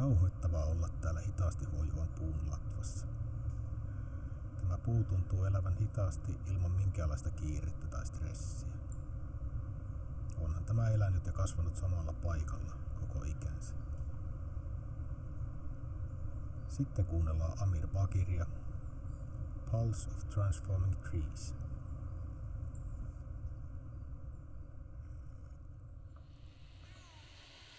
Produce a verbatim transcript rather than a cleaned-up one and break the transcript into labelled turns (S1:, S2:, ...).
S1: Rauhoittavaa olla täällä hitaasti huojuvan puun latvassa. Tämä puu tuntuu elävän hitaasti ilman minkäänlaista kiirettä tai stressiä. Onhan tämä elänyt ja kasvanut samalla paikalla koko ikänsä. Sitten kuunnellaan Amir Bakiria, Pulse of Transforming Trees.